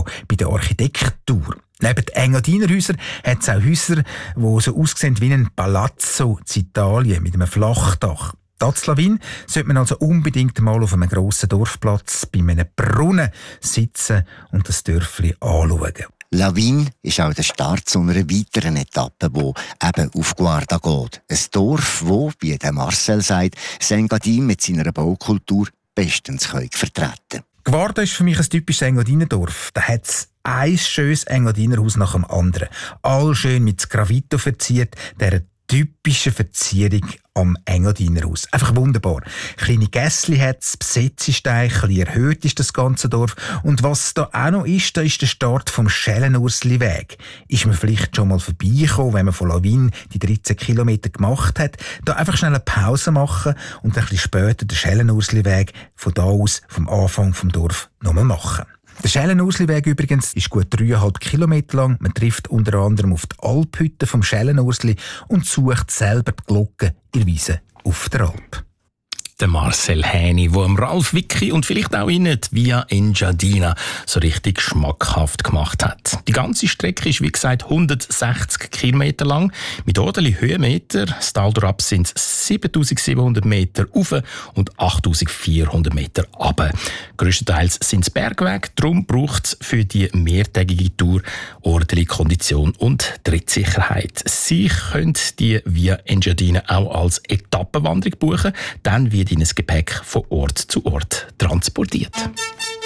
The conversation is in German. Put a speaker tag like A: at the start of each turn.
A: bei der Architektur. Neben den Engadiner-Häusern hat es auch Häuser, die so aussehen wie ein Palazzo in Italien mit einem Flachdach. Das Lawin sollte man also unbedingt mal auf einem grossen Dorfplatz bei einem Brunnen sitzen und das Dörfli anschauen.
B: Lawin ist auch der Start zu einer weiteren Etappe, die eben auf Guarda geht. Ein Dorf, das, wie der Marcel sagt, Engadin mit seiner Baukultur bestens vertreten kann.
A: Guarda ist für mich ein typisches Engadinerdorf. Da hat es ein schönes Engadinerhaus nach dem anderen. All schön mit Gravito verziert, dieser typischen Verzierung am Engadinerhaus. Einfach wunderbar. Kleine Gässli hat es, Besetzesteine, ein bisschen erhöht ist das ganze Dorf. Und was da auch noch ist, da ist der Start vom Schellenursli-Weg. Ist man vielleicht schon mal vorbeigekommen, wenn man von Lawin die 13 Kilometer gemacht hat, da einfach schnell eine Pause machen und ein bisschen später den Schellenursli-Weg von da aus, vom Anfang vom Dorf, nochmal machen. Der Schellenursli-Weg übrigens ist gut 3,5 Kilometer lang. Man trifft unter anderem auf die Alphütte vom Schellenursli und sucht selber die Glocken in der Wiese auf der Alp.
C: Der Marcel Häni, der Ralf Wicki und vielleicht auch Ihnen die Via Engadina so richtig schmackhaft gemacht hat. Die ganze Strecke ist, wie gesagt, 160 Kilometer lang, mit ordentlich Höhenmeter. Das Tal durchab sind 7700 Meter rauf und 8400 Meter runter. Grösstenteils sind es Bergwege, darum braucht es für die mehrtägige Tour ordentliche Kondition und Trittsicherheit. Sie können die Via Engadina auch als Etappenwanderung buchen, dann wird Ihnen das Gepäck von Ort zu Ort transportiert.